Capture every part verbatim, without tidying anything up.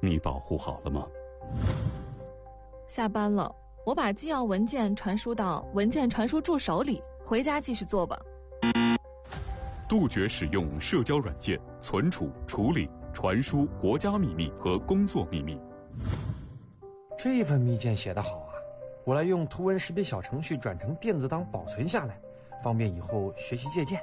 你保护好了吗？ 下班了，我把纪要文件传输到文件传输助手里，回家继续做吧。 杜绝使用社交软件存储、处理、传输国家秘密和工作秘密。 这份密件写得好啊，我来用图文识别小程序转成电子档保存下来，方便以后学习借鉴。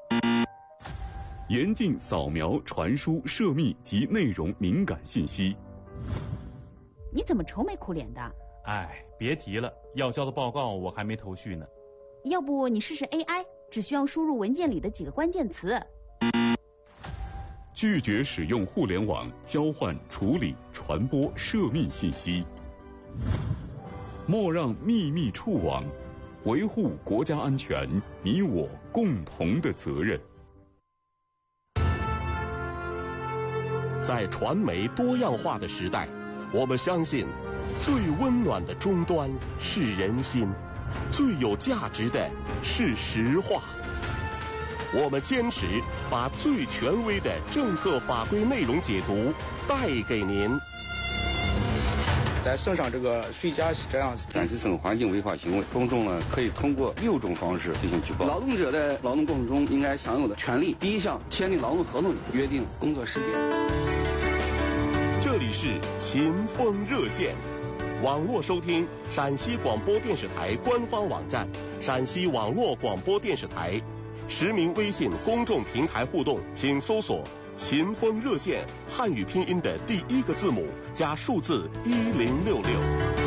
严禁扫描、传输涉密及内容敏感信息。 你怎么愁眉苦脸的？ 哎，别提了，要交的报告我还没头绪呢。 要不你试试 A I， 只需要输入文件里的几个关键词。 拒绝使用互联网交换、处理、传播涉密信息。莫让秘密触网，维护国家安全，你我共同的责任。 在传媒多样化的时代，我们相信，最温暖的终端是人心，最有价值的是实话。我们坚持把最权威的政策法规内容解读带给您。 在送上这个税假这样短期生活环境违法行为，公众呢可以通过六种方式进行举报。 劳动者在劳动过程中应该享有的权利，第一项，签订劳动合同约定工作时间。 这里是秦风热线，网络收听陕西广播电视台官方网站、陕西网络广播电视台。实名微信公众平台互动，请搜索秦风热线汉语拼音的第一个字母加数字一零六六。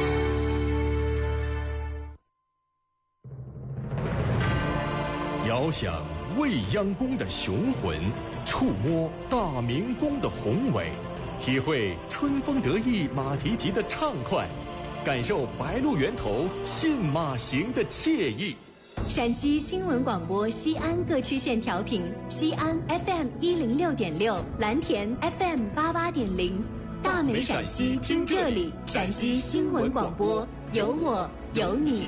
遥想未央宫的雄浑，触摸大明宫的宏伟，体会春风得意马蹄疾的畅快，感受白鹿原头信马行的惬意。 陕西新闻广播西安各区线调频：西安 F M 一零六点六，蓝田 F M 八八点零，大美陕西听这里。陕西新闻广播，有我有你。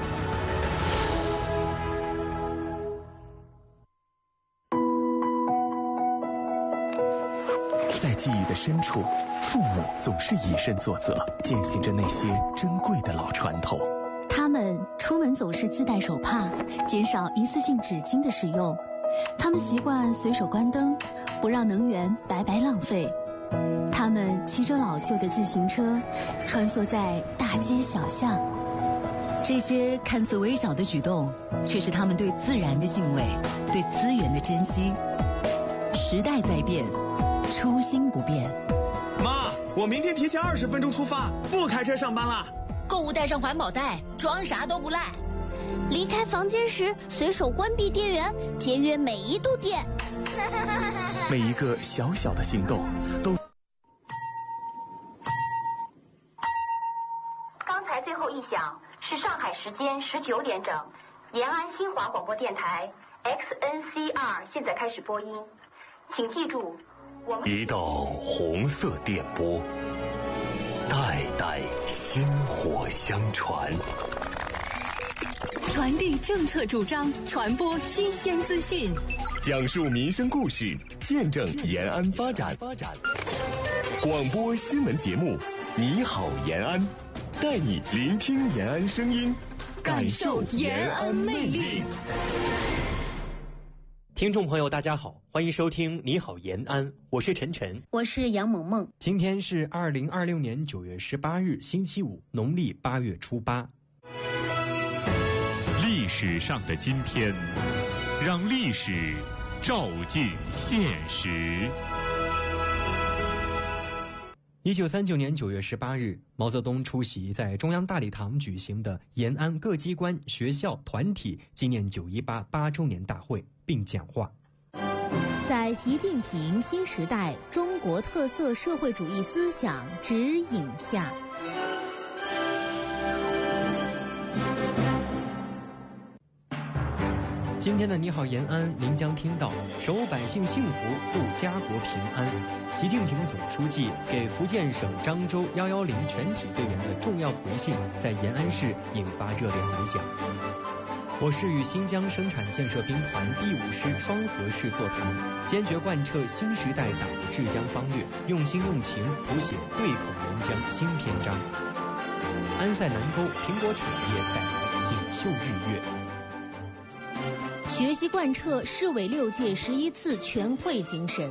在记忆的深处，父母总是以身作则，践行着那些珍贵的老传统。 他们出门总是自带手帕，减少一次性纸巾的使用。他们习惯随手关灯，不让能源白白浪费。他们骑着老旧的自行车，穿梭在大街小巷。 这些看似微小的举动，却是他们对自然的敬畏，对资源的珍惜。时代在变，初心不变。 妈，我明天提前二十分钟出发，不开车上班了。 购物带上环保袋，装啥都不赖。 离开房间时随手关闭电源，节约每一度电。 每一个小小的行动都。 刚才最后一响是上海时间十九点整，延安新华广播电台 X N C R 现在开始播音，请记住，我们一道红色电波。代代薪火相传， 传递政策主张，传播新鲜资讯， 讲述民生故事，见证延安发展。广播新闻节目《你好延安》，带你聆听延安声音，感受延安魅力。 听众朋友大家好，欢迎收听你好延安，我是晨晨， 我是杨萌萌。 今天是二零二六年九月十八日星期五，农历八月初八。 历史上的今天，让历史照进现实。 一九三九年九月十八日，毛泽东出席在中央大礼堂举行的延安各机关、学校、团体纪念九一八八周年大会，并讲话。 在习近平新时代中国特色社会主义思想指引下， 今天的你好延安，您将听到守百姓幸福，护家国平安。习近平总书记给福建省漳州一一零全体队员的重要回信，在延安市引发热烈回响。 我市与新疆生产建设兵团第五师双河市座谈，坚决贯彻新时代党的治疆方略，用心用情谱写对口援疆新篇章。安塞南沟苹果产业带来锦绣日月。 学习贯彻市委六届十一次全会精神。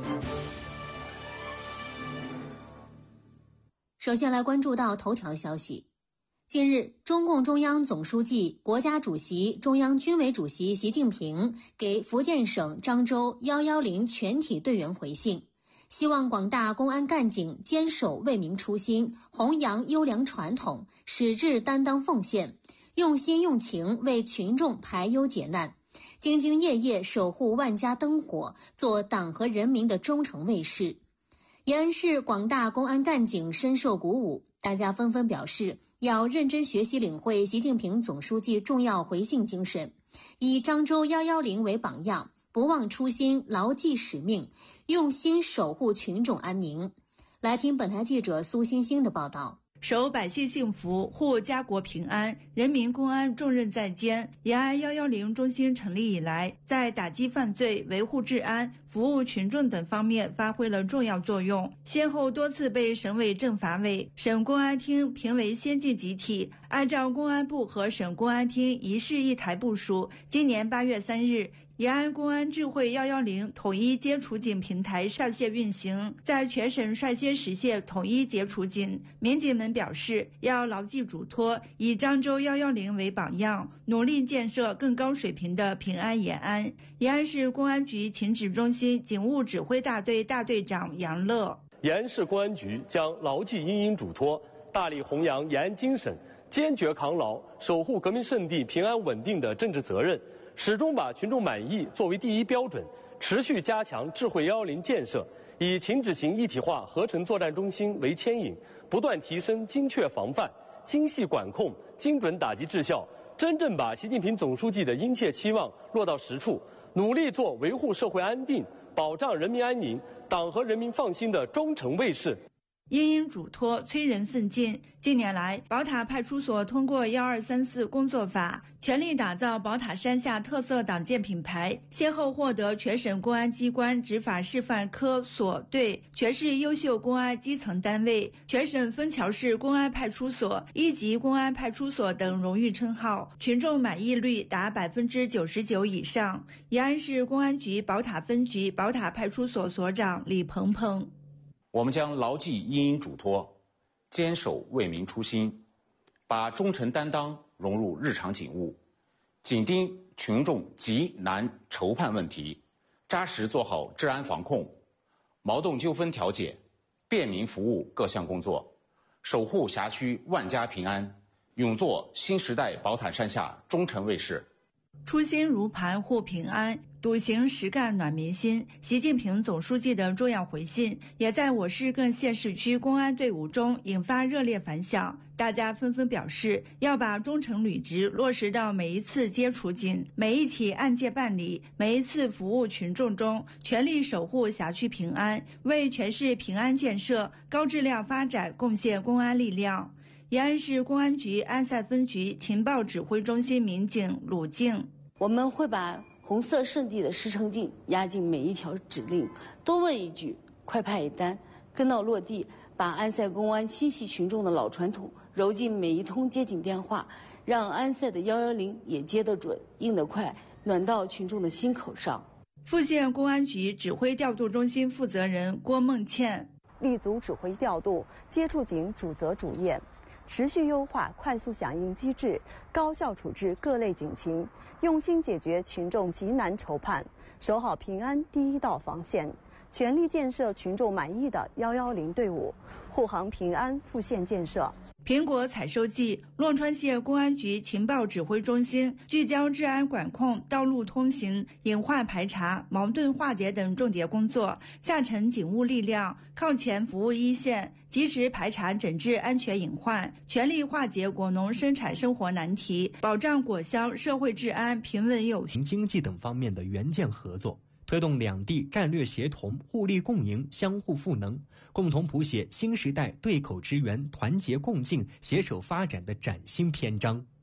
首先来关注到头条消息。近日，中共中央总书记、国家主席、中央军委主席习近平给福建省漳州一一零全体队员回信，希望广大公安干警坚守为民初心，弘扬优良传统，矢志担当奉献，用心用情为群众排忧解难，兢兢业业守护万家灯火，做党和人民的忠诚卫士。延安市广大公安干警深受鼓舞，大家纷纷表示要认真学习领会习近平总书记重要回信精神，以漳州一一零为榜样，不忘初心，牢记使命，用心守护群众安宁。来听本台记者苏欣欣的报道。 守百姓幸福，护家国平安，人民公安重任在肩。延安一一零中心成立以来，在打击犯罪、维护治安、服务群众等方面发挥了重要作用，先后多次被省委政法委、省公安厅评为先进集体。按照公安部和省公安厅一市一台部署，今年八月三日，延安公安智慧一一零统一接处警平台上线运行，在全省率先实现统一接处警。民警们表示，要牢记嘱托，以漳州一一零为榜样，努力建设更高水平的平安延安。延安市公安局情指中心警务指挥大队大队长杨乐： 延安市公安局将牢记因应嘱托，大力弘扬延安精神，坚决扛牢守护革命圣地平安稳定的政治责任，始终把群众满意作为第一标准，持续加强智慧一一零建设，以情指刑一体化合成作战中心为牵引，不断提升精确防范、精细管控、精准打击治效，真正把习近平总书记的殷切期望落到实处，努力做维护社会安定、保障人民安宁、党和人民放心的忠诚卫士。 因应嘱托，催人奋进。近年来，宝塔派出所通过一二三四工作法，全力打造宝塔山下特色党建品牌，先后获得全省公安机关执法示范科所队全市优秀公安基层单位、全省枫桥市公安派出所一级公安派出所等荣誉称号，群众满意率达百分之九十九以上。延安市公安局宝塔分局宝塔派出所所长李鹏鹏： 我们将牢记因应嘱托，坚守为民初心，把忠诚担当融入日常警务，紧盯群众急难愁盼问题，扎实做好治安防控、矛盾纠纷调解、便民服务各项工作，守护辖区万家平安，勇做新时代宝塔山下忠诚卫士。 初心如磐护平安，笃行实干暖民心。习近平总书记的重要回信也在我市各县市区公安队伍中引发热烈反响，大家纷纷表示要把忠诚履职落实到每一次接处警、每一起案件办理、每一次服务群众中，全力守护辖区平安，为全市平安建设、高质量发展贡献公安力量。延安市公安局安塞分局情报指挥中心民警鲁静： 我们会把红色圣地的实诚劲压进每一条指令，多问一句，快派一单，跟到落地，把安塞公安心系群众的老传统揉进每一通接警电话，让安塞的一一零也接得准、应得快，暖到群众的心口上。 富县公安局指挥调度中心负责人郭梦倩： 立足指挥调度，接触警主责主业，持续优化快速响应机制，高效处置各类警情，用心解决群众急难愁盼，守好平安第一道防线，全力建设群众满意的一一零队伍，护航平安富县建设。 苹果采收季，洛川县公安局情报指挥中心聚焦治安管控、道路通行、隐患排查、矛盾化解等重点工作，下沉警务力量，靠前服务一线，及时排查整治安全隐患，全力化解果农生产生活难题，保障果销社会治安平稳有序。 经济等方面的援建合作，推动两地战略协同、互利共赢、相互赋能，共同谱写新时代对口支援、团结共进、携手发展的崭新篇章。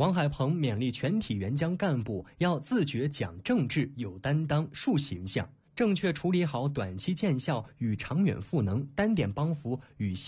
王海鹏勉励全体援疆干部要自觉讲政治、有担当、树形象，正确处理好短期见效与长远赋能、单点帮扶与